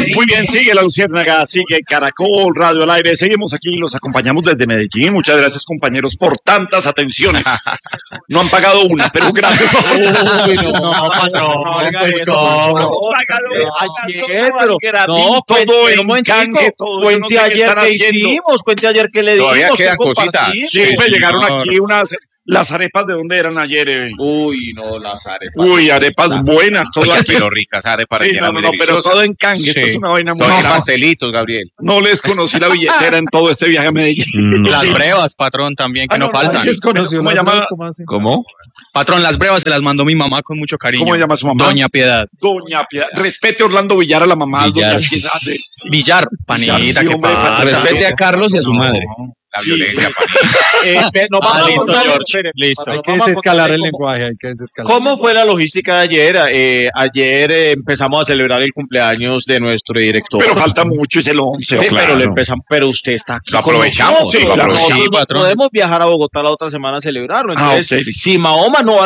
Muy bien, sigue La Luciérnaga, sigue Caracol Radio al aire. Seguimos aquí, los acompañamos desde Medellín. Muchas gracias, compañeros, por tantas atenciones. No han pagado una, pero gracias. Uy, no, patrón. No, todo en canje, todo. Cuente ayer qué hicimos, cuente ayer qué le dimos. Todavía quedan cositas. Sí, pues llegaron aquí las arepas, ¿de dónde eran ayer? Uy, no, las arepas. Uy, arepas buenas, todo aquí. Pero ricas arepas. Sí, no, pero todo en canje. Esto es una vaina muy grande. Pastelitos, Gabriel. No les conocí la billetera en todo este viaje a Medellín. Las brevas, patrón, también, que no faltan. ¿Cómo llama? ¿Cómo? Patrón, las brevas se las mandó mi mamá con mucho cariño. ¿Cómo llama su mamá? Doña Piedad. Doña Piedad. Respete a Orlando Villar, a la mamá. Villar. Doña Piedad. Sí. Villar, panita, sí, que hombre, pasa. Respete a Carlos y a su madre. La violencia, listo, George. Listo. Hay que desescalar el lenguaje, ¿Cómo fue la logística de ayer? Ayer empezamos a celebrar el cumpleaños de nuestro director. Pero falta mucho, es el 11. Sí, claro. Pero usted está aquí. Lo aprovechamos. Sí, claro. Nosotros no podemos viajar a Bogotá la otra semana a celebrarlo. Entonces, okay. si Mahoma no va